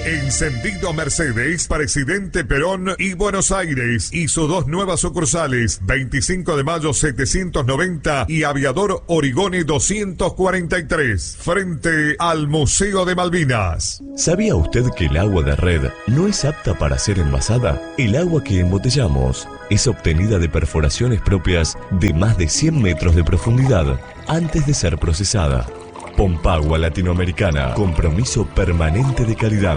Encendido Mercedes, Presidente Perón y Buenos Aires. Hizo 2 nuevas sucursales, 25 de mayo 790 y Aviador Origone 243, frente al Museo de Malvinas. ¿Sabía usted que el agua de red no es apta para ser envasada? El agua que embotellamos es obtenida de perforaciones propias de más de 100 metros de profundidad antes de ser procesada. Pompagua Latinoamericana. Compromiso permanente de calidad.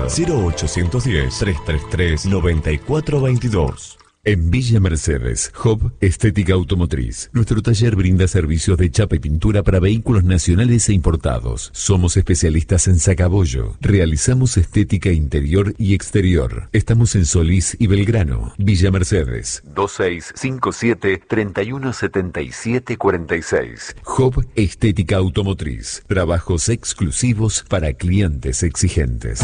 0810-333-9422. En Villa Mercedes, Hub Estética Automotriz. Nuestro taller brinda servicios de chapa y pintura para vehículos nacionales e importados. Somos especialistas en sacabollo. Realizamos estética interior y exterior. Estamos en Solís y Belgrano. Villa Mercedes. 2657-317746. Hub Estética Automotriz. Trabajos exclusivos para clientes exigentes.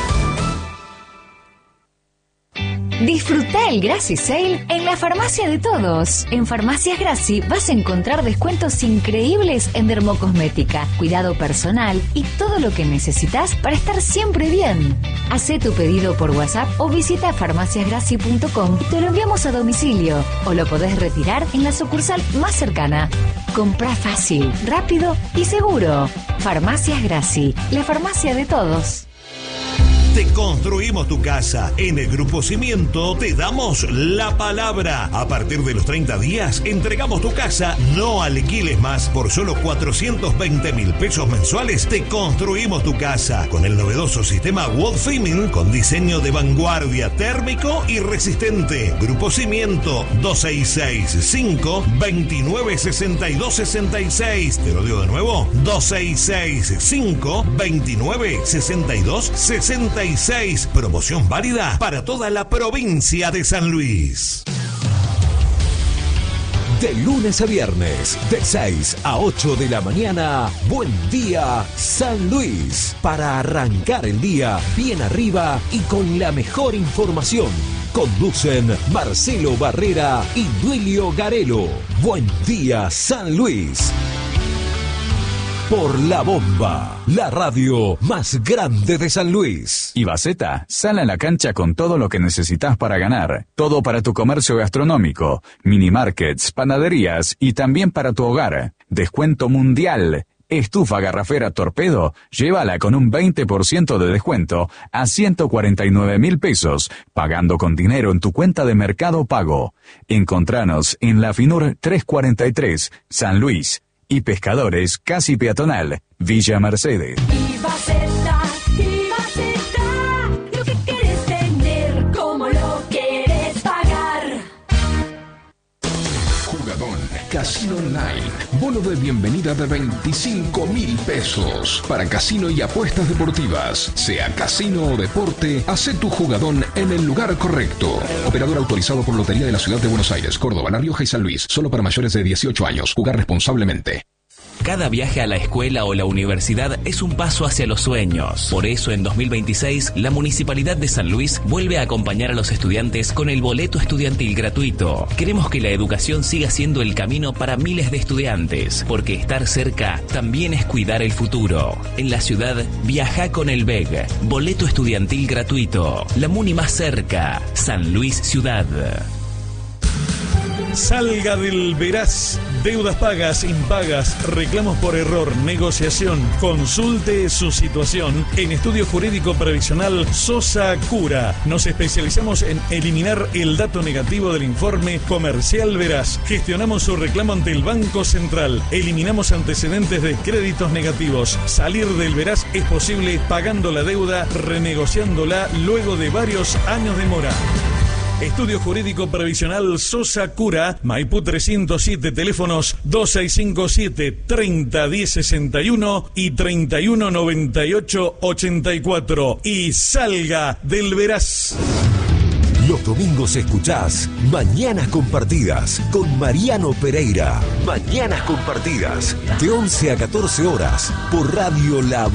Disfruta el Graci Sale en la farmacia de todos. En Farmacias Graci vas a encontrar descuentos increíbles en dermocosmética, cuidado personal y todo lo que necesitas para estar siempre bien. Hacé tu pedido por WhatsApp o visita farmaciasgraci.com y te lo enviamos a domicilio o lo podés retirar en la sucursal más cercana. Comprá fácil, rápido y seguro. Farmacias Graci, la farmacia de todos. Te construimos tu casa. En el Grupo Cimiento te damos la palabra. A partir de los 30 días, entregamos tu casa. No alquiles más. Por solo 420.000 pesos mensuales, te construimos tu casa. Con el novedoso sistema Wallframing, con diseño de vanguardia, térmico y resistente. Grupo Cimiento, 2665-296266. Te lo digo de nuevo, 2665-296266. Promoción válida para toda la provincia de San Luis. De lunes a viernes, de 6 a 8 de la mañana, Buen Día San Luis. Para arrancar el día bien arriba y con la mejor información. Conducen Marcelo Barrera y Duilio Garelo. Buen Día San Luis. Por La Bomba, la radio más grande de San Luis. Ibaceta, sal a la cancha con todo lo que necesitas para ganar. Todo para tu comercio gastronómico, mini markets, panaderías y también para tu hogar. Descuento mundial. Estufa garrafera Torpedo, llévala con un 20% de descuento a 149.000 pesos, pagando con dinero en tu cuenta de Mercado Pago. Encontranos en la Finur 343, San Luis. Y Pescadores, casi peatonal, Villa Mercedes. Ibaceta, lo que quieres tener, como lo quieres pagar. Jugadón, Casino Night, bono de bienvenida de 25.000 pesos. Para casino y apuestas deportivas, sea casino o deporte, hace tu jugadón en el lugar correcto. Operador autorizado por Lotería de la Ciudad de Buenos Aires, Córdoba, La Rioja y San Luis. Solo para mayores de 18 años. Jugar responsablemente. Cada viaje a la escuela o la universidad es un paso hacia los sueños. Por eso, en 2026, la Municipalidad de San Luis vuelve a acompañar a los estudiantes con el boleto estudiantil gratuito. Queremos que la educación siga siendo el camino para miles de estudiantes, porque estar cerca también es cuidar el futuro. En la ciudad, viaja con el BEG. Boleto estudiantil gratuito. La Muni más cerca. San Luis Ciudad. Salga del Veraz. Deudas pagas, impagas, reclamos por error, negociación. Consulte su situación en Estudio Jurídico Previsional Sosa Cura. Nos especializamos en eliminar el dato negativo del informe comercial Veraz. Gestionamos su reclamo ante el Banco Central. Eliminamos antecedentes de créditos negativos. Salir del Veraz es posible pagando la deuda, renegociándola luego de varios años de mora. Estudio Jurídico Previsional Sosa Cura, Maipú 307, teléfonos 2657-301061 y 319884. Y salga del Veraz. Los domingos escuchás Mañanas Compartidas con Mariano Pereira. Mañanas Compartidas, de 11 a 14 horas, por Radio La